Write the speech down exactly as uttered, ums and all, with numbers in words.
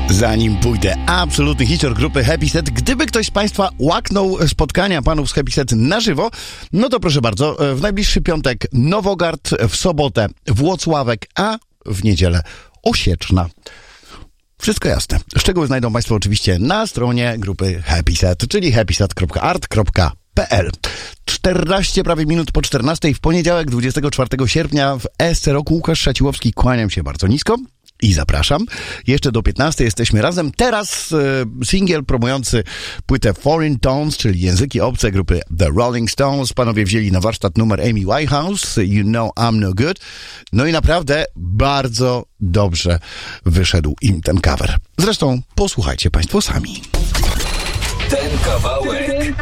Zanim pójdę, absolutny hicior grupy Happy Set. Gdyby ktoś z Państwa łaknął spotkania panów z Happy Set na żywo, no to proszę bardzo, w najbliższy piątek Nowogard, w sobotę Włocławek, a w niedzielę Osieczna. Wszystko jasne. Szczegóły znajdą Państwo oczywiście na stronie grupy Happy Set, czyli happyset kropka art kropka p l. czternaście prawie minut po czternastej w poniedziałek, dwudziestego czwartego sierpnia w E S C Roku. Łukasz Szaciłowski, kłaniam się bardzo nisko i zapraszam. Jeszcze do piętnastej jesteśmy razem. Teraz e, singiel promujący płytę Foreign Tones, czyli języki obce grupy The Rolling Stones. Panowie wzięli na warsztat numer Amy Winehouse, You Know I'm No Good. No i naprawdę bardzo dobrze wyszedł im ten cover. Zresztą posłuchajcie Państwo sami. Ten kawałek